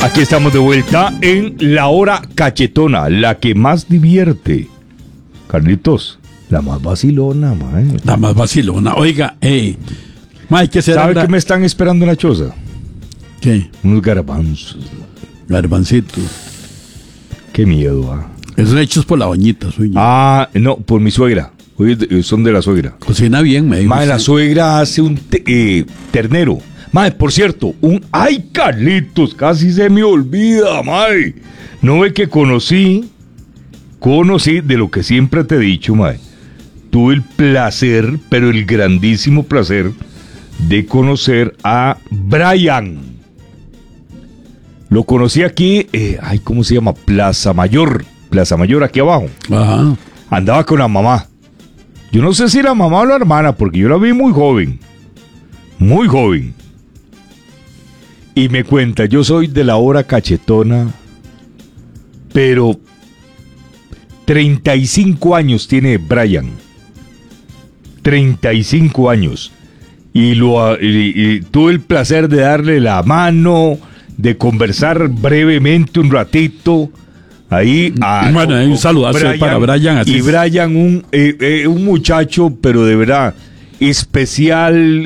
Aquí estamos de vuelta en la hora cachetona, la que más divierte. Carlitos, la más vacilona, mae. La más vacilona. Oiga, mae, ¿qué será? ¿Sabe qué me están esperando en la choza? ¿Qué? Unos garbanzos. Garbancitos. Qué miedo, ah. Esos hechos por la doñita suya. Ah, no, por mi suegra. Oye, son de la suegra. Cocina bien, me dijo. Mae, la suegra hace un ternero. Mae, por cierto, ¡ay, Carlitos! Casi se me olvida, mae. No ve que conocí de lo que siempre te he dicho, mae. Tuve el placer, pero el grandísimo placer, de conocer a Brian. Lo conocí aquí, ¿cómo se llama? Plaza Mayor, aquí abajo. Ajá. Andaba con la mamá. Yo no sé si la mamá o la hermana, porque yo la vi muy joven. Muy joven. Y me cuenta, yo soy de la hora cachetona, pero 35 años tiene Brian. 35 años. Y tuve el placer de darle la mano, de conversar brevemente un ratito. Ahí bueno, hay un saludazo para Brian. Así y Brian, un muchacho, pero de verdad, especial,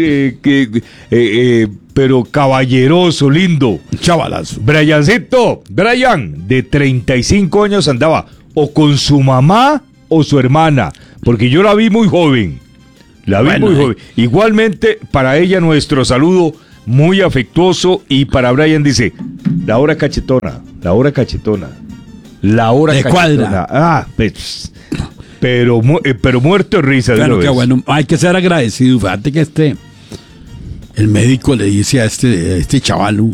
pero caballeroso, lindo. Chavalazo. Brian, de 35 años andaba o con su mamá o su hermana, porque yo la vi muy joven. Muy joven. Igualmente, para ella nuestro saludo muy afectuoso, y para Brian dice, la hora cachetona. La hora cachetona. Cuadra. Pero muerto de risa. Claro, que bueno, hay que ser agradecido. Fíjate que el médico le dice a este chaval,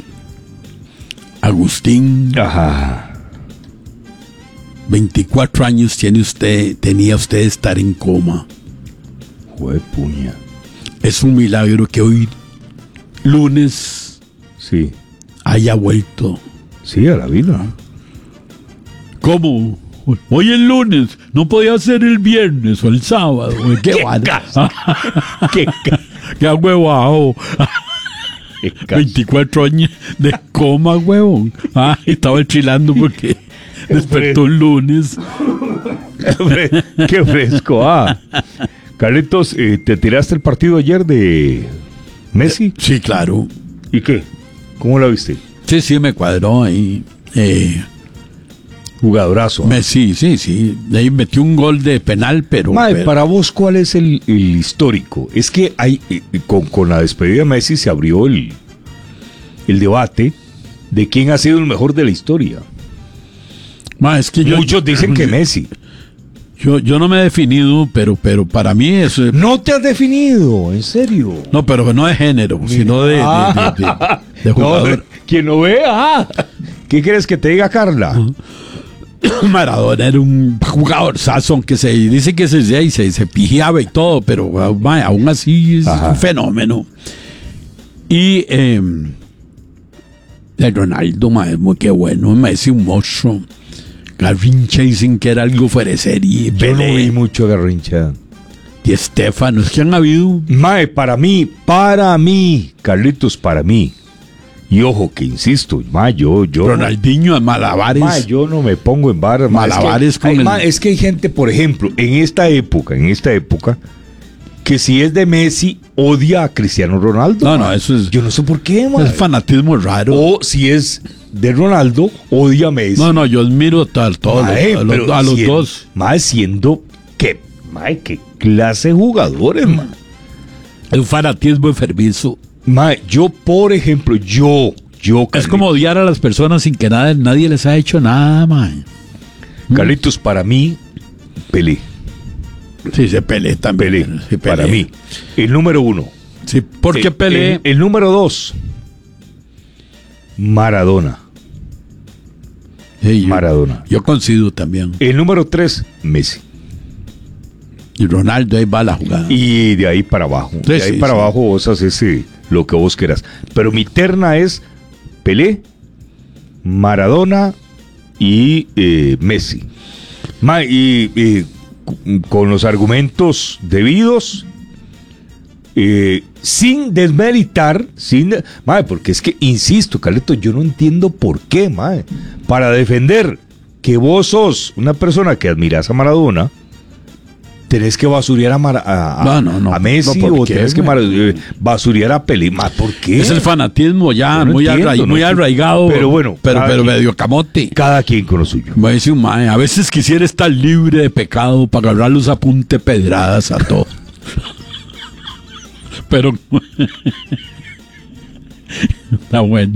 Agustín, ajá, 24 años tenía usted de estar en coma. Juepuña. Es un milagro que hoy, lunes, sí, haya vuelto. Sí, a la vida. ¿Cómo? Hoy es lunes, no podía ser el viernes o el sábado. ¡Qué ¡Qué huevado! 24 años de coma, huevón. Estaba chilando porque despertó el lunes. ¡Qué fresco! Carlitos, ¿te tiraste el partido ayer de Messi? Sí, claro. ¿Y qué? ¿Cómo lo viste? Sí, me cuadró ahí. Jugadorazo. Messi, sí. Ahí metió un gol de penal, pero... Para vos, ¿cuál es el histórico? Es que hay con la despedida de Messi se abrió el debate de quién ha sido el mejor de la historia. Es que muchos dicen que Messi. Yo no me he definido, pero para mí eso... ¿No te has definido? ¿En serio? No, pero no de género, sino de jugador. No, quien lo vea. ¿Qué quieres que te diga, Carla? Maradona era un jugador sazón que se dice que se pijeaba y todo, pero aún así es un fenómeno. Y el Ronaldo, es muy que bueno, Messi un monstruo. Garrincha dicen que era algo fuera de serie. Yo no vi mucho Garrincha. Y Estefano, es que han habido... para mí, Carlitos, para mí. Y ojo, que insisto, yo Ronaldinho en malabares. Yo no me pongo en barras. Malabares es que hay gente, por ejemplo, en esta época, que si es de Messi, odia a Cristiano Ronaldo. No, eso es... Yo no sé por qué, es fanatismo raro. O si es de Ronaldo, odia a Messi. No, yo admiro a los dos. Siendo qué clase de jugadores, Es un fanatismo enfermizo. Yo, por ejemplo, es como odiar a las personas sin que nadie les ha hecho nada, Carlitos, para mí, Pelé. Sí, se Pelé también. Pelé, sí, para mí, el número 1. Sí, porque Pelé. El número 2, Maradona. Sí, Maradona. Yo coincido también. El número 3, Messi. Y Ronaldo, ahí va la jugada. Y de ahí para abajo. Sí, de ahí para abajo vos haces lo que vos quieras. Pero mi terna es Pelé, Maradona y Messi. Y con los argumentos debidos, sin desmeritar, mae, porque es que, insisto, Carlitos, yo no entiendo por qué, mae, para defender que vos sos una persona que admiras a Maradona, tenés que basurear a Messi, no, o tenés que basurear a Pelé. ¿Por qué? Es el fanatismo ya no muy, entiendo, muy arraigado. Pero bueno, pero medio camote. Cada quien con lo suyo. Me dice un mae, a veces quisiera estar libre de pecado para agarrarlos a punte pedradas a todos. Pero está bueno.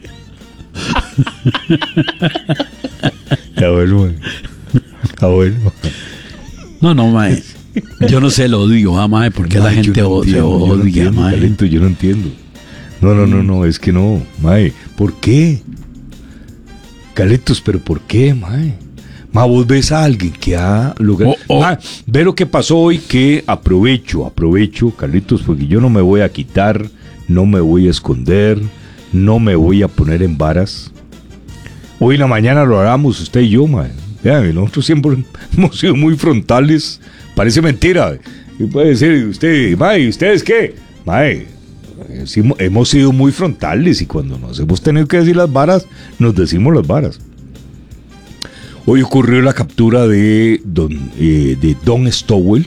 Está bueno. Está bueno. No, mae. Yo no sé, lo odio, mae, porque la gente odia, mae. Talento, yo no entiendo. No, es que no, mae. ¿Por qué? Carlitos, pero ¿por qué, mae? Ma, vos ves a alguien que ha logrado... ve lo que pasó hoy, que aprovecho, Carlitos, porque yo no me voy a quitar, no me voy a esconder, no me voy a poner en varas. Hoy en la mañana lo hagamos usted y yo, mae. Vean, nosotros siempre hemos sido muy frontales. Parece mentira. Y puede decir usted, mae, ¿y ustedes qué? Mae, sí, hemos sido muy frontales y cuando nos hemos tenido que decir las varas, nos decimos las varas. Hoy ocurrió la captura de Don Stowell.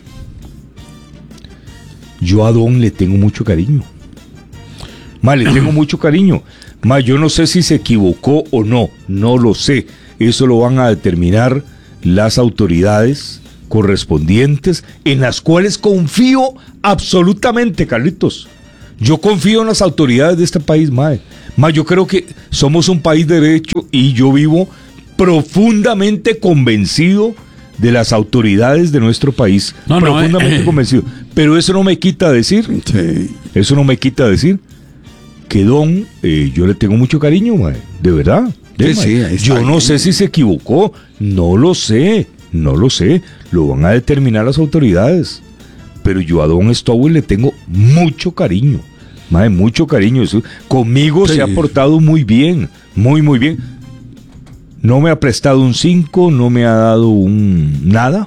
Yo a Don le tengo mucho cariño. Mae, le tengo mucho cariño. Mae, yo no sé si se equivocó o no. No lo sé. Eso lo van a determinar las autoridades correspondientes, en las cuales confío absolutamente, Carlitos. Yo confío en las autoridades de este país, mae. Mae, yo creo que somos un país de derecho y yo vivo profundamente convencido de las autoridades de nuestro país. Profundamente convencido. Pero eso no me quita decir, eso no me quita decir que Don, yo le tengo mucho cariño, mae. De verdad. Yo no sé si se equivocó, no lo sé, lo van a determinar las autoridades, pero yo a Don Stowell le tengo mucho cariño, mae, mucho cariño. Conmigo se ha portado muy bien, muy bien. No me ha prestado un 5, no me ha dado un nada.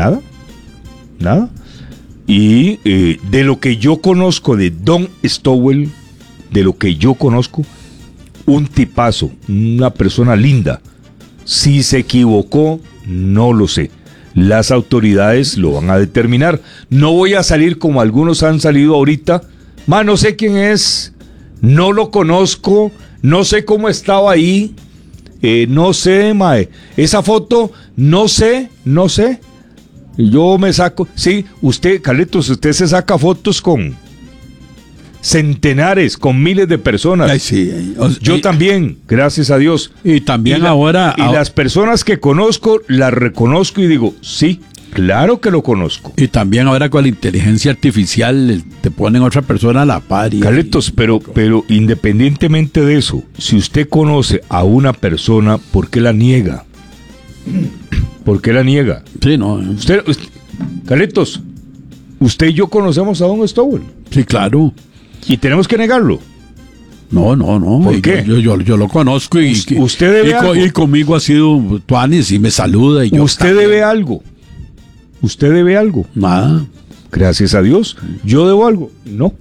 Y de lo que yo conozco de Don Stowell, un tipazo, una persona linda. Si se equivocó, no lo sé. Las autoridades lo van a determinar. No voy a salir como algunos han salido ahorita. No sé quién es, no lo conozco, no sé cómo estaba ahí, no sé, mae. Esa foto, no sé. Yo me saco, sí, usted, Carlitos, usted se saca fotos con centenares, con miles de personas. Ay, sí. Yo también, gracias a Dios. Y también ahora... Y las personas que conozco, las reconozco y digo, sí, claro que lo conozco. Y también ahora con la inteligencia artificial te ponen otra persona a la par. Carlitos, pero independientemente de eso, si usted conoce a una persona, ¿por qué la niega? ¿Por qué la niega? Sí, no. Usted, Carlitos, usted y yo conocemos a Don Stowell. Sí, claro. ¿Y tenemos que negarlo? No. ¿Por qué? Yo lo conozco y usted debe algo. Y conmigo ha sido tuanis y me saluda. Y usted debe algo. ¿Usted debe algo? Nada. Gracias a Dios. ¿Yo debo algo? No.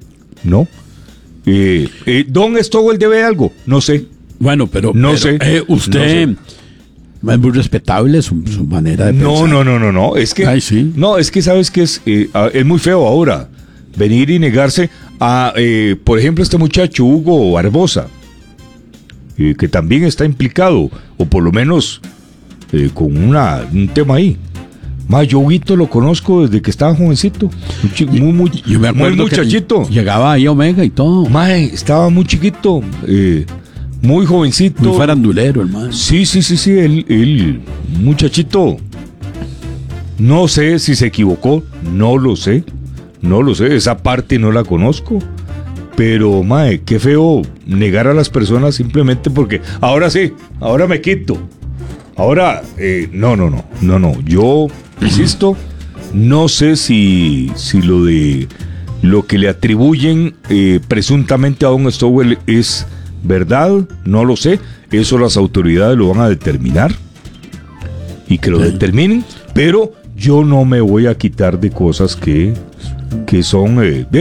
¿Don Stowell debe algo? No sé. Bueno, pero sé. Usted... No sé. Es muy respetable su manera de pensar. No. Es que... Ay, sí. No, es que sabes que es muy feo ahora venir y negarse a, por ejemplo, este muchacho Hugo Barbosa, que también está implicado, o por lo menos con un tema ahí. Yo Huguito lo conozco desde que estaba jovencito, yo me acuerdo muy muchachito. Llegaba ahí a Omega y todo. Estaba muy chiquito, muy jovencito. Muy farandulero, hermano. Sí, el muchachito. No sé si se equivocó, no lo sé, esa parte no la conozco, pero qué feo negar a las personas simplemente porque ahora sí, ahora me quito, ahora, no, yo insisto, no sé si lo que le atribuyen presuntamente a Don Stowell es verdad, no lo sé, eso las autoridades lo van a determinar y que lo determinen, pero yo no me voy a quitar de cosas que que son,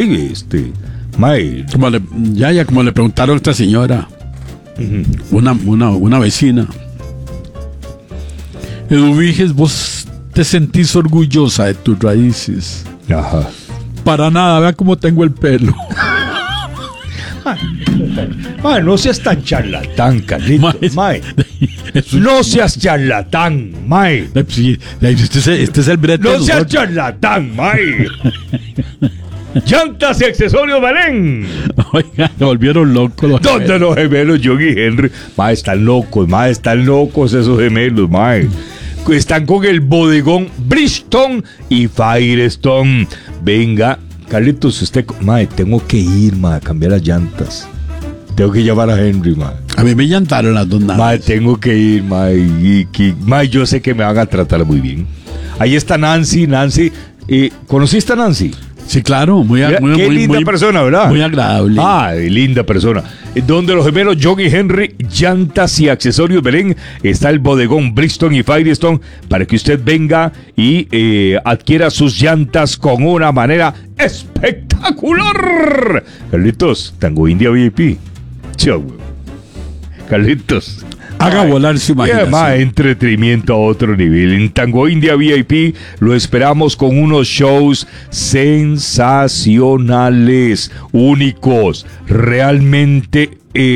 mae, Como le preguntaron a esta señora, una vecina. Eduviges, vos te sentís orgullosa de tus raíces. ajá. Para nada, vea cómo tengo el pelo. Mae, no seas tan charlatán, Carlitos, mae. No seas charlatán, mae. Sí, este es el brete. No seas charlatán, mae. Llantas y accesorios Belén. Oiga, se volvieron locos. ¿Dónde los gemelos John y Henry? Mae, están locos esos gemelos, mae. Están con el bodegón Bridgestone y Firestone. Venga, Carlitos, usted... Mae, tengo que ir, mae, a cambiar las llantas. Tengo que llamar a Henry, mae. A mí me llantaron las dos naves. Mae, tengo que ir, mae. Mae, yo sé que me van a tratar muy bien. Ahí está Nancy. ¿Conociste a Nancy? Sí, claro, Qué linda persona, ¿verdad? Muy agradable. Ah, linda persona. Donde los gemelos John y Henry, llantas y accesorios Belén, está el bodegón Bridgestone y Firestone para que usted venga y adquiera sus llantas con una manera espectacular. Carlitos, Tango India VIP. Chau, Carlitos. Haga volar su imaginación. Más entretenimiento a otro nivel. En Tango India VIP lo esperamos con unos shows sensacionales, únicos, realmente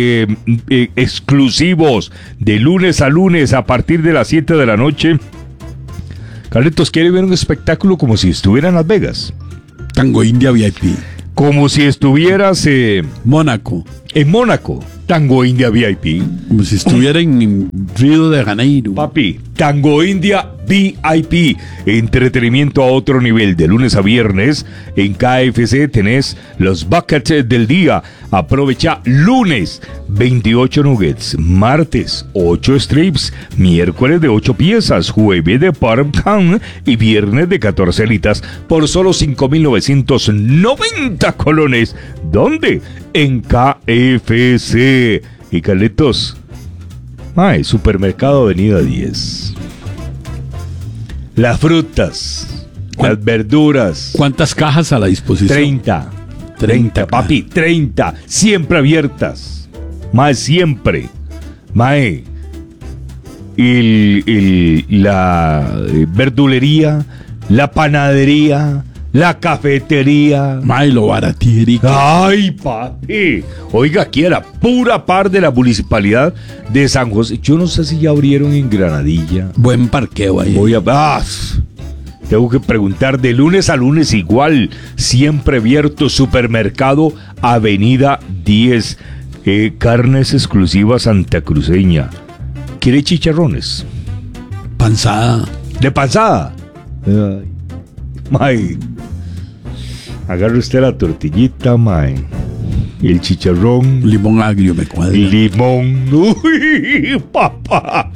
exclusivos, de lunes a lunes a partir de las 7 de la noche. Carlitos, ¿quiere ver un espectáculo como si estuviera en Las Vegas? Tango India VIP. Como si estuvieras Mónaco. en Mónaco. Tango India VIP. Como si estuviera en Río de Janeiro. Papi, Tango India VIP. Entretenimiento a otro nivel. De lunes a viernes en KFC tenés los buckets del día. Aprovecha lunes 28 nuggets, martes 8 strips, miércoles de 8 piezas, jueves de parm y viernes de 14 alitas por solo 5,990 colones. ¿Dónde? En KFC. Y Carlitos, Supermercado Avenida 10. Las frutas, las verduras. ¿Cuántas cajas a la disposición? 30, papi, 30. Siempre abiertas. Siempre. La verdulería, la panadería, la cafetería. Lo baratirica. Ay, papi. Oiga, aquí a la pura par de la municipalidad de San José. Yo no sé si ya abrieron en Granadilla. Buen parqueo ahí. Tengo que preguntar. De lunes a lunes igual. Siempre abierto. Supermercado Avenida 10. Carnes exclusivas santacruceña. ¿Quiere chicharrones? Panzada. ¿De panzada? Ay. Agarre usted la tortillita, el chicharrón. Limón agrio me cuadra. Limón. Uy, papá.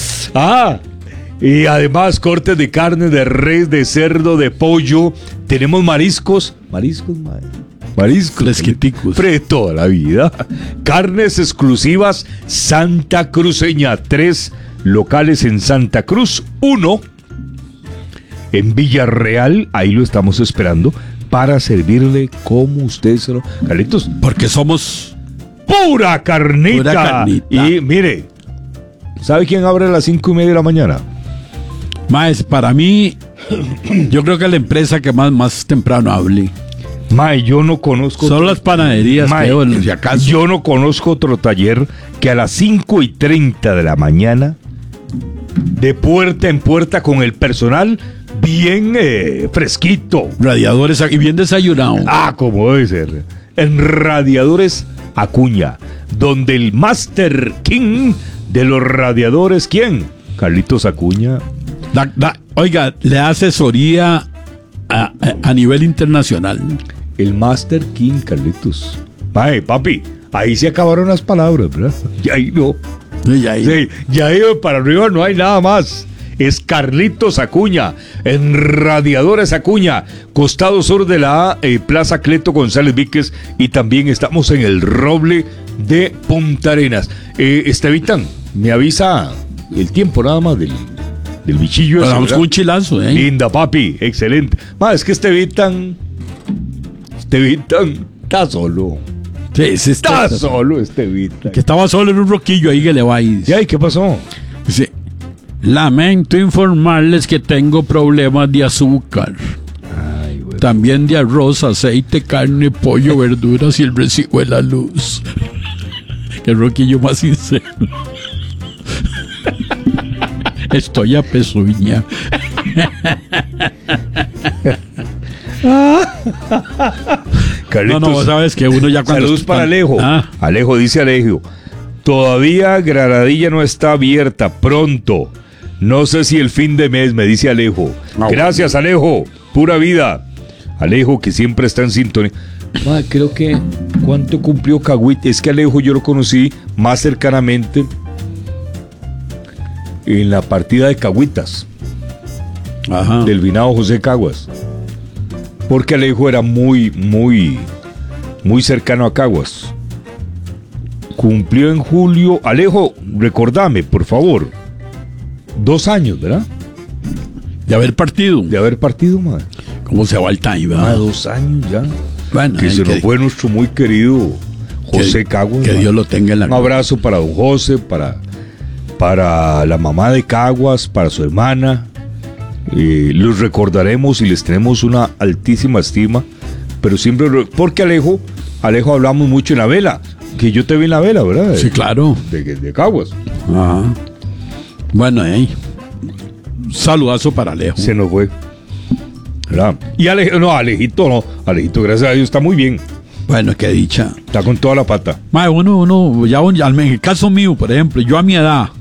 Y además cortes de carne, de res, de cerdo, de pollo. Tenemos mariscos. Mariscos. Fresquiticos. Toda la vida. Carnes exclusivas Santa Cruceña. 3 locales en Santa Cruz. 1 en Villarreal. Ahí lo estamos esperando para servirle como usted se lo... Carlitos. Porque somos... Pura carnita. Y mire, ¿sabe quién abre a las 5:30 de la mañana? Para mí, yo creo que la empresa que más temprano hable. Yo no conozco... Son las panaderías, creo, si acaso. Yo no conozco otro taller que a las 5:30 de la mañana, de puerta en puerta con el personal bien fresquito. Radiadores y bien desayunado. Como debe ser. En Radiadores Acuña, donde el Master King de los radiadores, ¿quién? Carlitos Acuña. Oiga, le da asesoría a nivel internacional. El Master King, Carlitos. Papi, ahí se acabaron las palabras, ¿verdad? Ya ahí no. Ya ahí para arriba no hay nada más. Es Carlitos Acuña, en Radiadores Acuña, costado sur de la Plaza Cleto González Víquez, y también estamos en el Roble de Punta Arenas. Estevitan, me avisa el tiempo nada más del bichillo. Vamos con un chilazo, Linda, papi, excelente. Es que Estevitan Tevitan está solo. Sí, sí Está solo Tevitan. Que estaba solo en un roquillo ahí que le va ahí. ¿Y qué pasó? Dice, lamento informarles que tengo problemas de azúcar. Ay, güey. También de arroz, aceite, carne, pollo, verduras y el recibo de la luz. El roquillo más sincero. Estoy a pezuña. Carlitos, No, sabes que uno ya cuando... saludos para Alejo. Alejo, dice Alejo. Todavía Granadilla no está abierta. Pronto. No sé si el fin de mes, me dice Alejo. Gracias, Alejo. Pura vida. Alejo, que siempre está en sintonía. Creo que... ¿Cuánto cumplió Cagüita? Es que Alejo yo lo conocí más cercanamente en la partida de Cagüitas. Ajá. Del Vinado José Caguas. Porque Alejo era muy cercano a Caguas. Cumplió en julio. Alejo, recordame, por favor. 2 años, ¿verdad? De haber partido. Madre. ¿Cómo se va el time, verdad? 2 años ya. Bueno, que se nos fue nuestro muy querido José Caguas. Que Dios lo tenga en la... Un abrazo para don José, para la mamá de Caguas, para su hermana. Los recordaremos y les tenemos una altísima estima, pero siempre, porque Alejo hablamos mucho en la vela, que yo te vi en la vela, ¿verdad? Sí, claro. De Caguas. Ajá. Bueno, saludazo para Alejo. Se nos fue, ¿verdad? Y Alejito, gracias a Dios, está muy bien. Bueno, qué dicha. Está con toda la pata. Uno, en el caso mío, por ejemplo, yo a mi edad,